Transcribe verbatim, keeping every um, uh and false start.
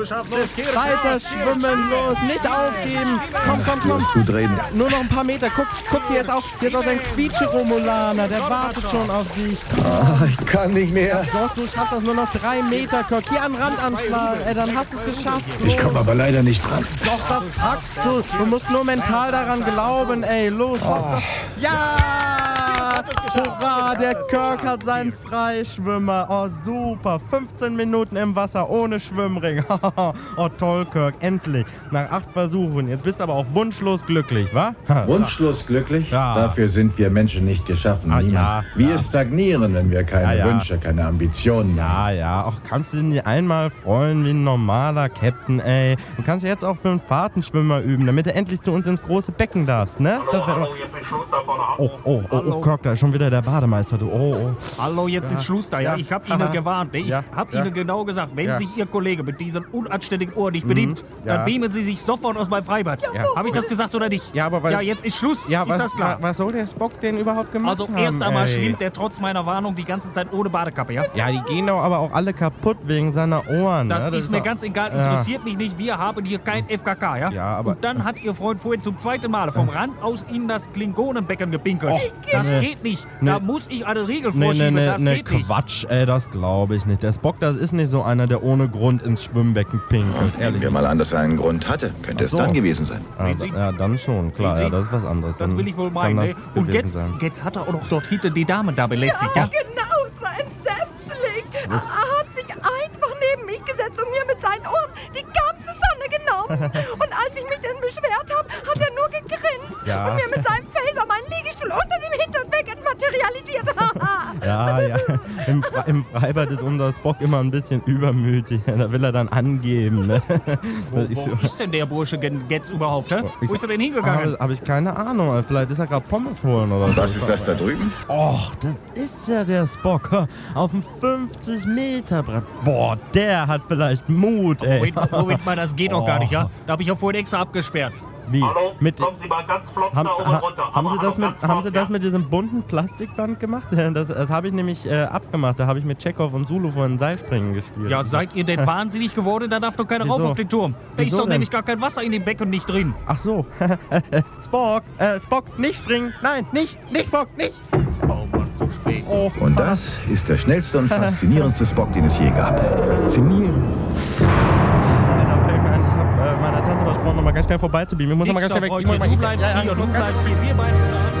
schaffst es. Weiter schwimmen, los, nicht aufgeben. Komm, komm, komm. Wirst du drehen. Nur noch ein paar Meter. Guck, guck, hier ist auch, hier ist auch dein Quietsche-Romulaner. Der wartet schon auf dich. Oh, ich kann nicht mehr. Doch, du schaffst das nur noch drei Meter, Kirk. Hier an den Rand anschlagen. Ey, dann hast du es geschafft. Ich komme aber leider nicht dran. Doch, das packst du. Du musst nur mental daran glauben, ey. Los, hopp. Ja! Hurra, der Kirk hat seinen Freischwimmer. Oh, super. fünfzehn Minuten im Wasser ohne Schwimmring. Oh, toll, Kirk. Endlich. Nach acht Versuchen. Jetzt bist du aber auch wunschlos glücklich, wa? Wunschlos glücklich? Ja. Dafür sind wir Menschen nicht geschaffen. Ah, Niemand. ja, wir ja. stagnieren, wenn wir keine Ja, ja. Wünsche, keine Ambitionen haben. Ja, ja. Auch kannst du dich nicht einmal freuen wie ein normaler Captain, ey. Du kannst jetzt auch für einen Fahrtenschwimmer üben, damit du endlich zu uns ins große Becken darfst, ne? Das wär doch... Oh, oh, oh, oh, Kirk, da ist schon wieder der Bademeister, du. Oh, oh. Hallo, jetzt Ja. ist Schluss da, ja. Ja. Ich habe Aha. Ihnen gewarnt. Ich Ja. habe Ja. Ihnen genau gesagt, wenn Ja. sich Ihr Kollege mit diesen unanständigen Ohren nicht benimmt, Ja. dann beamen Sie sich sofort aus meinem Freibad. Ja. Habe ich das gesagt oder nicht? Ja, aber weil- Ja, jetzt ist Schluss. Ja, ist was, das klar? wa- was soll der Spock denn überhaupt gemacht Also haben? erst einmal ey? schwimmt er trotz meiner Warnung die ganze Zeit ohne Badekappe, ja? Ja, die gehen doch aber auch alle kaputt wegen seiner Ohren. Das, ne? ist mir doch- ganz egal, Ja. interessiert mich nicht. Wir haben hier kein F K K, ja? Ja, aber- Und dann hat Ihr Freund vorhin zum zweiten Mal vom Rand aus in das Klingonenbecken gepinkelt. Och, das nee. geht nicht. Nee. Da muss ich eine Regel Nee, nee, vorschieben. nee, das nee, geht nicht. Quatsch, ey, das glaube ich nicht. Der Spock, das ist nicht so einer, der ohne Grund ins Schwimmbecken pinkelt, Nehmen ehrlich. wir mal an, dass er einen Grund hatte. Könnte es so. dann gewesen sein. Ja, Sehen Sie? ja, dann schon, klar, Sehen ja, Sie? das ist was anderes. Das Dann will ich wohl kann meinen, ne? das Und gewesen jetzt, sein. jetzt hat er auch noch dort hinten die Damen da belästigt, ja? Genau, es war entsetzlich. Er hat sich einfach neben mich gesetzt und mir mit seinen Ohren die ganze Sonne genommen. Und als ich mich dann beschwert habe, hat er nur gegrinst Ja. und mir mit seinem Phaser meinen Liegestuhl unter dem Hinternbecken materialisiert. Ja, ja, im, Fre im Freibad ist unser Spock immer ein bisschen übermütig. Da will er dann angeben, ne? Wo, Ich wo so- ist denn der Bursche gen- jetzt überhaupt, hä? Ich- Wo ist er denn hingegangen? Habe hab ich keine Ahnung. Vielleicht ist er gerade Pommes holen oder so. Was ist das da drüben? Och, das ist ja der Spock. hä? Auf dem fünfzig Meter Brett. Boah, der hat vielleicht Mut, ey. Moment mal, Moment mal, das geht doch gar nicht, ja? Oh. Da habe ich ja vorhin extra abgesperrt. Wie? Hallo, Mit, kommen Sie mal ganz flott haben, da oben ha, runter. haben, Aber Sie das hallo, mit, ganz haben flott, Sie das ja. mit diesem bunten Plastikband gemacht? Das, das habe ich nämlich äh, abgemacht. Da habe ich mit Chekhov und Zulu vorhin Seilspringen gespielt. Ja, seid ihr denn wahnsinnig geworden? Da darf doch keiner rauf Wieso? auf den Turm. Da ist Wieso doch denn? nämlich gar kein Wasser in dem Becken nicht drin. Ach so. Spock, äh, Spock, nicht springen. Nein, nicht, nicht Spock, nicht. Oh Mann, zu spät. Oh. Und das ist der schnellste und faszinierendste Spock, den es je gab. Faszinierend. Da fällt mir ein, ich habe äh, meiner Tante versprochen, noch mal ganz schnell vorbeizubeamen. Ich muss noch mal Nix ganz da, schnell weg. Ich muss Freundchen, mal- du ich- bleibst ja, ja, hier, ich du muss ganz- bleibst hier. Wir beide unterhalten